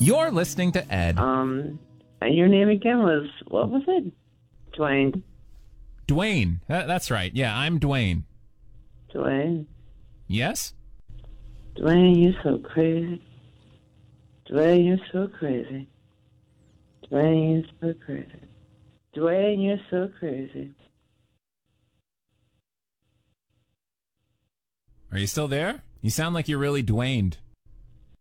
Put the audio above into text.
You're listening to Ed. And your name again was, what was it? Dwayne. Dwayne. That's right. Yeah, I'm Dwayne. Dwayne. Yes? Dwayne, you're so crazy. Dwayne, you're so crazy. Dwayne, you're so crazy. Dwayne, you're so crazy. Are you still there? You sound like you're really Dwayne'd.